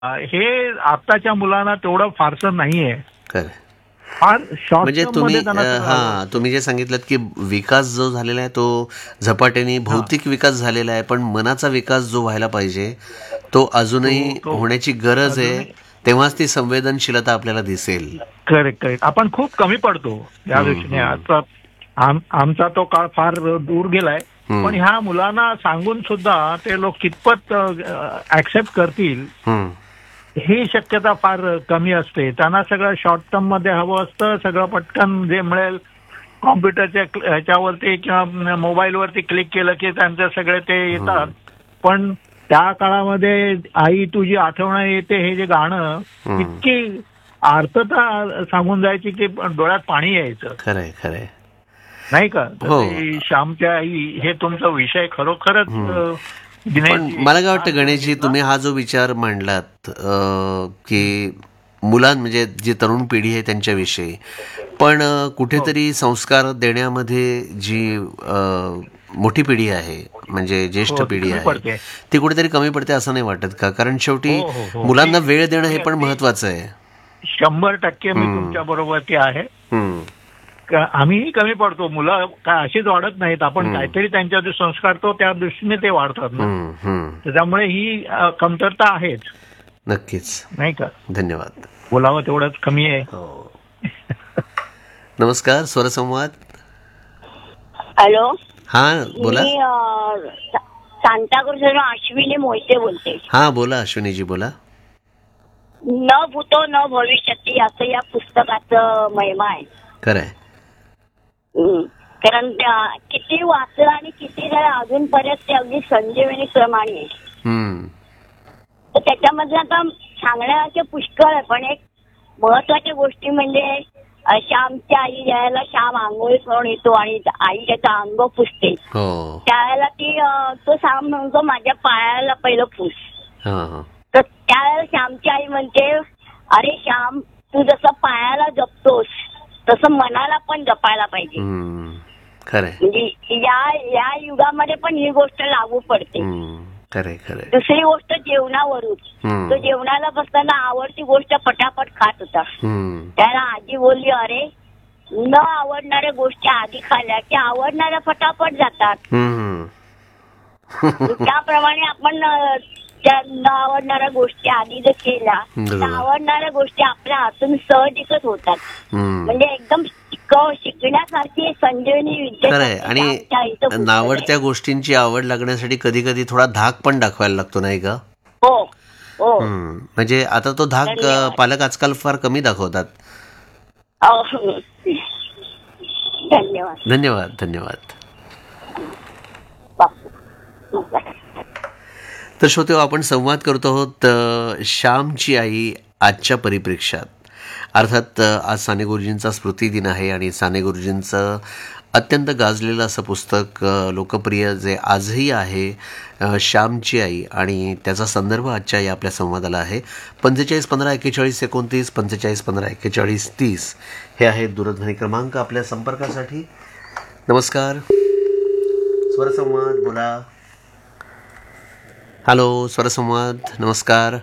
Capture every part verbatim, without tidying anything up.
हे आताच्या मुलांना तेवढं फारसं नाहीये. खरं. फार शॉर्ट म्हणजे टर्म तुम्ही मध्ये त्यांना अ, सगळं हवं हा असतं. तुम्ही जे सांगितलं की विकास जो झालेला आहे तो झपाट्याने हा भौतिक विकास झालेला आहे, पण मनाचा विकास जो व्हायला पाहिजे तो अजूनही तो तो होण्याची गरज आहे. अजूनही तेव्हाच ती संवेदनशीलता आपल्याला दिसेल. Correct correct. आपण खूप कमी पडतो या हम्म, दृष्टीने. हम्म, आता आम आमचा तो काळ फार दूर गेलाय. पण हम्म, ह्या मुलांना सांगून सुद्धा ते लोक कितपत ऍक्सेप्ट करतील हम्म, ही शक्यता फार कमी असते. त्यांना सगळं शॉर्ट टर्म मध्ये हवं असतं. सगळं पटकन जे मिळेल कॉम्प्युटरच्या क्ल- ह्याच्यावरती किंवा मोबाईलवरती क्लिक केलं की त्यांचे सगळे ते येतात. हम्म, पण त्या काळामध्ये आई तुझी आठवण येते हे जे गाणं हम्म. इतकी आर्तता सांगून जायची की डोळ्यात पाणी यायचं खरंय खरंय. नाही का. तर हो. ते श्यामच्या आई हे तुमचा विषय खरोखरच हम्म. अ, पण दिनेशजी मला काय वाटतं छान गणेशजी, सांगितलं. तुम्ही हा जो विचार मांडलात अ, की मुलां म्हणजे जी तरुण पिढी आहे त्यांच्याविषयी, पण अ, हो कुठेतरी संस्कार देण्यामध्ये जी अ, मोठी पिढी आहे म्हणजे ज्येष्ठ हो ती पिढी कमी आहे पडते. ती कुठेतरी कमी पडते असं नाही वाटत का? कारण हो शेवटी हो हो मी मुलांना वेळ देणं हे मी पण अगदी महत्वाचं आहे. शंभर टक्के मी हम्म, तुमच्या बरोबर ते आहे. हम्म, का- आम्हीही कमी पडतो. मुलं काय अशीच वाढत नाहीत. आपण हम्म, काहीतरी त्यांच्यावर संस्कार तो त्या दृष्टीने ते वाढतात ना. हम्म, हम्म. तर त्यामुळे ही अ, कमतरता आहेच नक्कीच. नाही का. धन्यवाद. बोलावं तेवढंच कमी आहे. हो. नमस्कार. स्वरसंवाद. हॅलो, हा बोला. मी सांताक्रुजवरून अश्विनी मोहिते बोलते. हा बोला अश्विनीजी बोला. न भूतो न भविष्यती असं या पुस्तकाचं महिमा आहे. खरंय. हम्म. कारण त्या- किती वाचलं आणि किती जर अजूनपर्यंत ते अगदी संजीवनी प्रमाणे आहे. हम्म, तर त्याच्यामध्ये आता सांगण्याचे पुष्कळ आहे, पण एक महत्वाच्या गोष्टी म्हणजे अ, श्यामची आई ज्यावेळेला श्याम आंघोळी करून येतो आणि आई त्याचं अंग पुसते हो. त्यावेळेला ती अ, तो श्याम म्हणतो माझ्या पायाला पहिलं पुस. हा हा. तर त्यावेळेला श्यामची आई म्हणते अरे श्याम, तू जसं पायाला जपतोस तसं मनाला पण जपायला पाहिजे. हम्म, खरंय. म्हणजे या या युगामध्ये पण ही गोष्ट लागू पडते. हम्म, खरंय खरंय. दुसरी गोष्ट जेवणावरून. हम्म, तो जेवणाला बसताना आवडती गोष्ट पटापट खात होता. हम्म, त्याला आजी बोलली अरे न आवडणाऱ्या गोष्टी आधी खाल्ल्या की आवडणाऱ्या पटापट जातात. हम्म. त्याप्रमाणे आपण अ, त्या न आवडणाऱ्या गोष्टी आधी जर केल्या तर बरोबर. आवडणाऱ्या गोष्टी आपल्या हातून सहजिकच होतात. हम्म. म्हणजे एकदम शिकव शिकण्यासारखी संजीवनी विद्या खरंय. आणि नावडत्या गोष्टींची आवड लागण्यासाठी कधी कधी थोडा धाक पण दाखवायला लागतो नाही का? हो हो. हम्म, म्हणजे आता तो धाक अ, धन्यवाद. पालक आजकाल फार कमी दाखवतात. हो. धन्यवाद. धन्यवाद धन्यवाद. बापू. तर श्रोते, आपण संवाद करतो आहोत अ, श्यामची आई आजच्या परिप्रेक्ष्यात. अर्थात अ, आज साने गुरुजींचा स्मृती दिन आहे आणि साने गुरुजींचं अत्यंत गाजलेलं असं पुस्तक अ, लोकप्रिय जे आजही आहे, अ, श्यामची आई, आणि त्याचा संदर्भ आजच्या या आपल्या संवादाला आहे. पंचेचाळीस पंधरा एक्केचाळीस एकोणतीस पंचेचाळीस पंधरा एक्केचाळीस तीस हे आहे दूरध्वनी क्रमांक आपल्या संपर्कासाठी. नमस्कार. स्वरसंवाद बोला. हॅलो स्वरसंवाद. नमस्कार.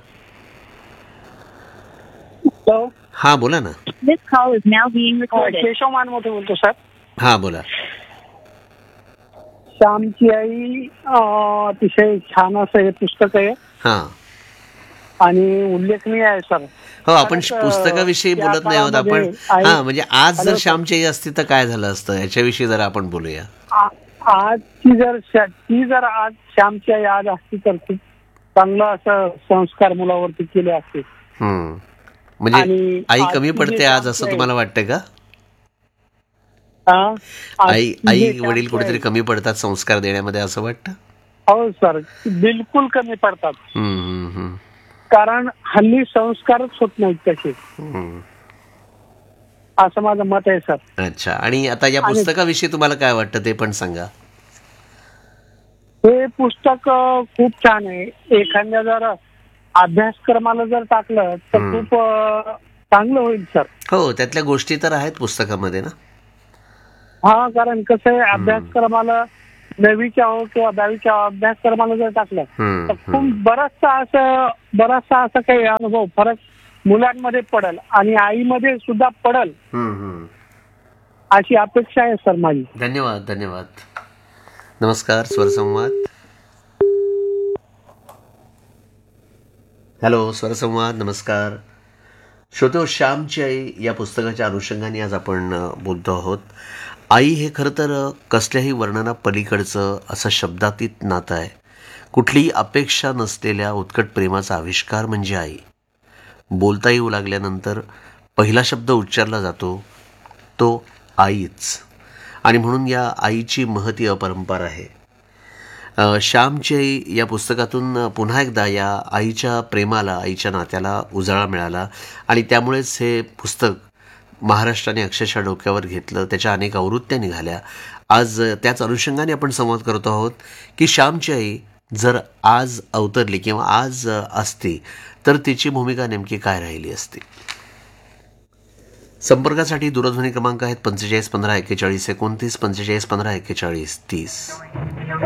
हॅलो, हा बोला ना. This call is now being recorded. Keshav मानमोठे बोलतो सर. हा बोला. श्यामची आई अं, अतिशय छान असं हे पुस्तक आहे हा आणि उल्लेखनीय आहे सर. हो, आपण खरंच, पुस्तकाविषयी त्या बोलत नाही आहोत आपण. काळामध्ये आई- हा म्हणजे आज जर हॅलो, सर. श्यामची आई असती तर काय झालं असतं याच्याविषयी जरा आपण बोलूया. आ- आजची जर श- ती जर आज श्यामची आई आज असती तर खूप चांगलं असं संस्कार मुलावरती केले असते. हम्म, म्हणजे आणि आई आज कमी ती पडते जे आज श्यामची असं आई- तुम्हाला वाटतं का? हा? आज आई ती आई जे वडील श्यामची कुठेतरी आई- कमी पडतात संस्कार देण्यामध्ये असं वाटतं? हो सर, बिलकुल कमी पडतात. हम्म, हम्म, हम्म, कारण हल्ली संस्कारच होत नाहीत तसे, हम्म. असं माझं मत आहे सर. अच्छा. आणि आता या आणि- पुस्तकाविषयी तुम्हाला काय वाटतं ते पण सांगा. हे पुस्तक अ, खूप छान आहे. एखाद्या जर अभ्यासक्रमाला जर टाकलं तर हम्म. खूप अ, चांगलं होईल सर. हो, त्यातल्या गोष्टी तर आहेत पुस्तकामध्ये ना. हा, कारण कसं आहे अभ्यासक्रमाला नववीच्या हो किंवा दहावीच्या अभ्यासक्रमाला जर टाकलं हम्म, तर खूप हम्म. बराचसा असं बराचसा असं काही अनुभव फरक मुलांमध्ये पडल आणि आईमध्ये सुद्धा पडल हम्म, हम्म. अशी अपेक्षा आहे सर माझी. धन्यवाद धन्यवाद. नमस्कार स्वरसंवाद. हॅलो स्वरसंवाद. नमस्कार श्रोतो. श्यामची आई या पुस्तकाच्या अनुषंगाने आज आपण अ, बोलतो आहोत. आई हे खरं तर अ, कसल्याही वर्णना पलीकडचं असं शब्दातीत नातं आहे. कुठलीही अपेक्षा नसलेल्या उत्कट प्रेमाचा आविष्कार म्हणजे आई. बोलता येऊ लागल्यानंतर पहिला शब्द उच्चारला जातो तो आईच, आणि म्हणून या आईची महती अपरंपार आहे. अ, श्यामची आई या पुस्तकातून अ, पुन्हा एकदा या आईच्या प्रेमाला, आईच्या नात्याला उजाळा मिळाला, आणि त्यामुळेच हे पुस्तक महाराष्ट्राने अक्षरशः डोक्यावर घेतलं. त्याच्या अनेक आवृत्त्या निघाल्या. आज अ, त्याच अनुषंगाने आपण संवाद करत आहोत की श्यामची आई जर आज अवतरली किंवा आज अ, असती तर तिची भूमिका नेमकी काय राहिली असती. संपर्कासाठी दूरध्वनी क्रमांक आहेत पंचेचाळीस पंधरा एक्केचाळीस एकोणतीस, पंचेचाळीस पंधरा एक्केचाळीस तीस.